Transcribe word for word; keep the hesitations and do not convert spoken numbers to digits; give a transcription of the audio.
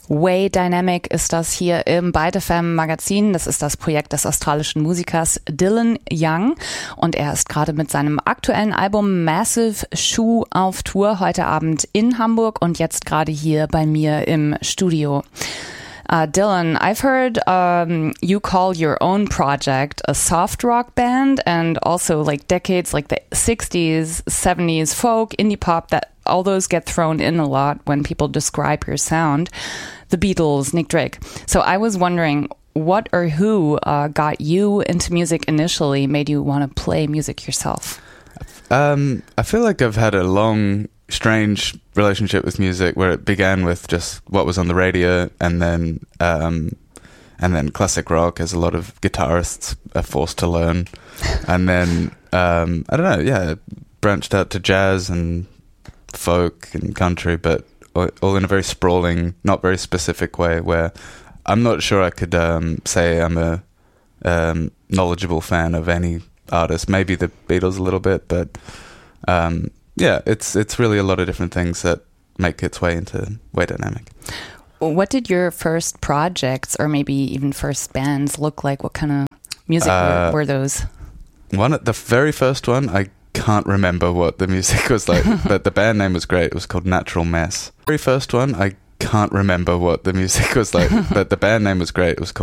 Way Dynamic ist das hier im Byte F M Magazin. Das ist das Projekt des australischen Musikers Dylan Young und er ist gerade mit seinem aktuellen Album Massive Shoe auf Tour, heute Abend in Hamburg und jetzt gerade hier bei mir im Studio. Uh, Dylan, I've heard um, you call your own project a soft rock band and also like decades like the sixties, seventies folk, indie pop, that all those get thrown in a lot when people describe your sound. The Beatles, Nick Drake. So I was wondering what or who uh, got you into music initially, made you want to play music yourself? Um, I feel like I've had a long, strange relationship with music where it began with just what was on the radio and then um, and then classic rock, as a lot of guitarists are forced to learn. And then, um, I don't know, yeah, branched out to jazz and folk and country, but all in a very sprawling, not very specific way where I'm not sure I could um, say I'm a um, knowledgeable fan of any artist. Maybe the Beatles a little bit, but um, yeah, it's it's really a lot of different things that make its way into Way Dynamic. What did your first projects or maybe even first bands look like? What kind of music uh, were, were those? One, the very first one, I can't remember what the music was like, but the band name was great. It was called Natural Mess. Very first one, I can't remember what the music was like, but the band name was great. It was called